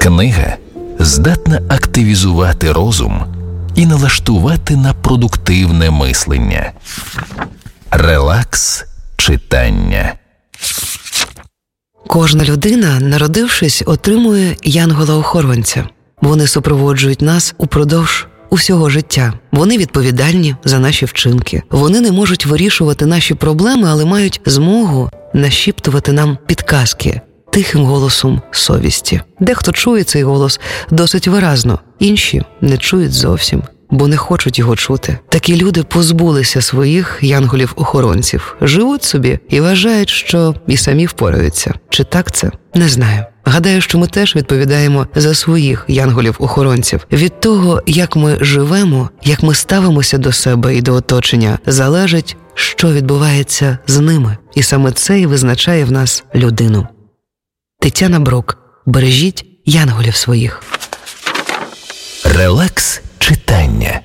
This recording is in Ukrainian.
Книга здатна активізувати розум і налаштувати на продуктивне мислення. Релакс читання. Кожна людина, народившись, отримує янгола-охоронця. Вони супроводжують нас упродовж усього життя. Вони відповідальні за наші вчинки. Вони не можуть вирішувати наші проблеми, але мають змогу нашіптувати нам підказки тихим голосом совісті. Дехто чує цей голос досить виразно, інші не чують зовсім, бо не хочуть його чути. Такі люди позбулися своїх янголів-охоронців, живуть собі і вважають, що і самі впораються. Чи так це? Не знаю. Гадаю, що ми теж відповідаємо за своїх янголів-охоронців. Від того, як ми живемо, як ми ставимося до себе і до оточення, залежить, що відбувається з ними. І саме це і визначає в нас людину. Тетяна Брок. Бережіть янголів своїх. Релакс